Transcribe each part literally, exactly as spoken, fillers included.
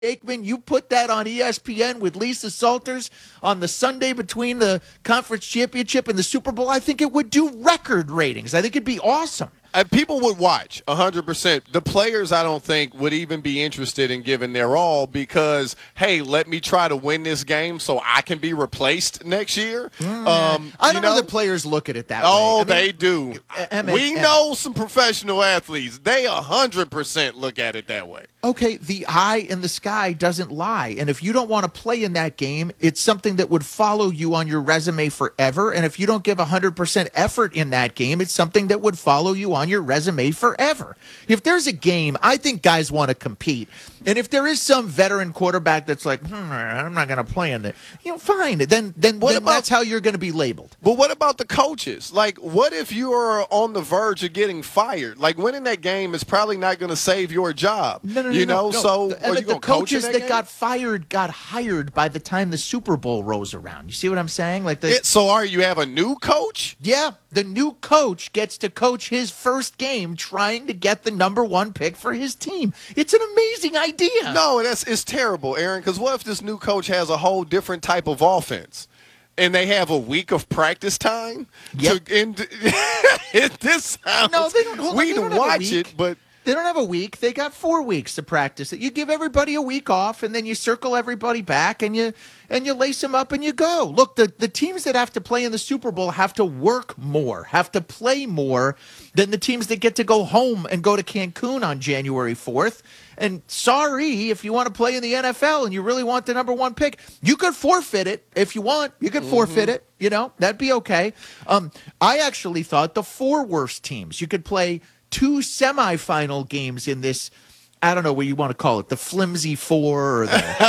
Aikman, you put that on E S P N with Lisa Salters on the Sunday between the conference championship and the Super Bowl, I think it would do record ratings. I think it'd be awesome. Uh, people would watch one hundred percent. The players, I don't think, would even be interested in giving their all because, hey, let me try to win this game so I can be replaced next year. Mm, Um, I don't you know, know the players look at it that oh, way. I mean, they do. Emmett, we Emmett. know some professional athletes. They one hundred percent look at it that way. Okay, the eye in the sky doesn't lie. And if you don't want to play in that game, it's something that would follow you on your resume forever. And if you don't give one hundred percent effort in that game, it's something that would follow you on your resume forever. If there's a game, I think guys want to compete. And if there is some veteran quarterback that's like, hmm, I'm not going to play in it, you know, fine. Then, then, What then about- that's how you're going to be labeled. But what about the coaches? Like, what if you are on the verge of getting fired? Like, winning that game is probably not going to save your job. No, no, no, you no, know, no. so The- are you the gonna coach in coaches that, that game? got fired got hired by the time the Super Bowl rolls around. You see what I'm saying? Like the It, so are you have a new coach? Yeah, the new coach gets to coach his first game trying to get the number one pick for his team. It's an amazing idea. No, that's it's terrible, Aaron, because what if this new coach has a whole different type of offense? And they have a week of practice time? Yep. To, and, it, this sounds, No, they don't. Hold on, we they can don't have a watch week. it, but They don't have a week. They got four weeks to practice it. You give everybody a week off, and then you circle everybody back, and you and you lace them up, and you go. Look, the, the teams that have to play in the Super Bowl have to work more, have to play more than the teams that get to go home and go to Cancun on January fourth. And sorry, if you want to play in the N F L and you really want the number one pick, you could forfeit it if you want. You could mm-hmm. forfeit it. You know, that'd be okay. Um, I actually thought the four worst teams, you could play two semifinal games in this, I don't know what you want to call it, the flimsy four or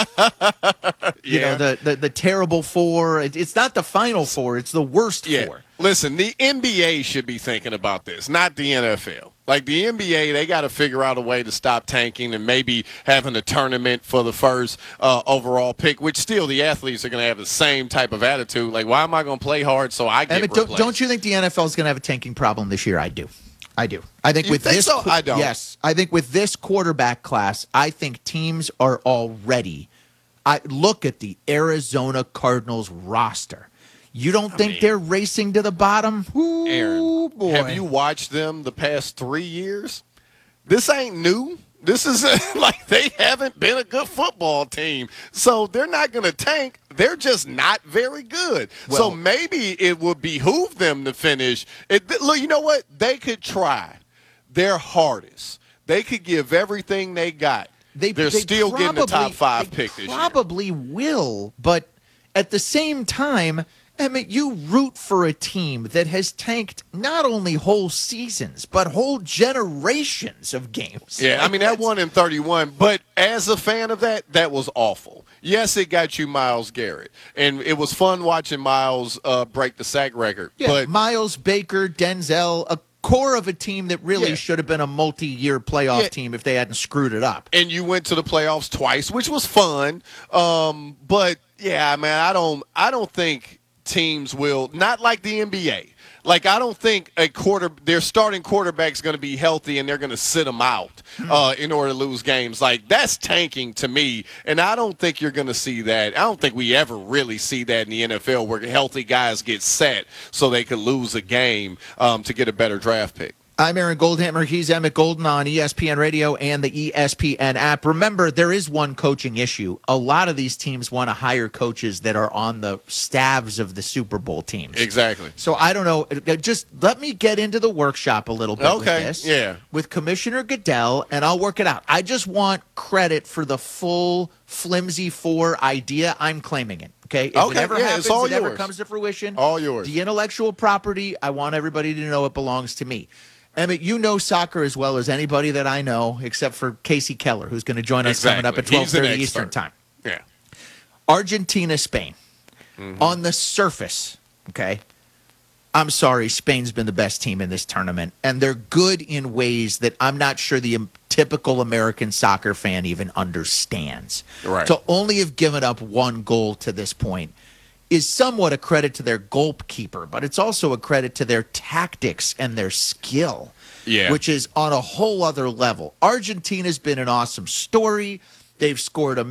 the, you yeah. know, the, the, the terrible four. It, it's not the final four. It's the worst yeah. four. Listen, the N B A should be thinking about this, not the N F L. Like the N B A, they got to figure out a way to stop tanking and maybe having a tournament for the first uh, overall pick, which still the athletes are going to have the same type of attitude. Like, why am I going to play hard so I get Emmett, replaced? don't, don't you think the N F L is going to have a tanking problem this year? I do. I do. I think You with think this, so? I don't. Yes, I think with this quarterback class, I think teams are already. I look at the Arizona Cardinals roster. You don't I think mean, they're racing to the bottom? Ooh, Aaron, boy. have you watched them the past three years? This ain't new. This is like they haven't been a good football team. So they're not going to tank. They're just not very good. Well, so maybe it would behoove them to finish. It, look, you know what? They could try their hardest. They could give everything they got. They, They're they still probably, getting the top five they pick this year. Probably will, but at the same time, Emmett, you root for a team that has tanked not only whole seasons, but whole generations of games. Yeah, I Like, mean, that that's- one in thirty-one, but as a fan of that, that was awful. Yes, it got you Myles Garrett, and it was fun watching Myles uh, break the sack record. Yeah, but Miles, Baker, Denzel, a core of a team that really Yeah. should have been a multi-year playoff Yeah. team if they hadn't screwed it up. and you went to the playoffs twice, which was fun. Um, but yeah, man, I don't, I don't think teams will, not like the N B A. Like, I don't think a quarter, their starting quarterback's going to be healthy and they're going to sit them out uh, in order to lose games. Like, that's tanking to me, and I don't think you're going to see that. I don't think we ever really see that in the N F L where healthy guys get set so they could lose a game um, to get a better draft pick. I'm Aaron Goldhammer. He's Emmett Golden on E S P N Radio and the E S P N app. Remember, there is one coaching issue. A lot of these teams want to hire coaches that are on the staffs of the Super Bowl teams. Exactly. So I don't know. Just let me get into the workshop a little bit with Okay, this. yeah. With Commissioner Goodell, and I'll work it out. I just want credit for the full flimsy four idea. I'm claiming it. Okay. If Okay, it ever yeah, happens, it's all it ever yours. comes to fruition. All yours. The intellectual property, I want everybody to know it belongs to me. Emmett, you know soccer as well as anybody that I know, except for Casey Keller, who's going to join us Exactly. coming up at He's an twelve thirty expert. Eastern time. Yeah. Argentina, Spain. Mm-hmm. On the surface, okay, I'm sorry, Spain's been the best team in this tournament, and they're good in ways that I'm not sure the um, typical American soccer fan even understands. Right. To only have given up one goal to this point is somewhat a credit to their goalkeeper, but it's also a credit to their tactics and their skill, Yeah. which is on a whole other level. Argentina's been an awesome story. They've scored a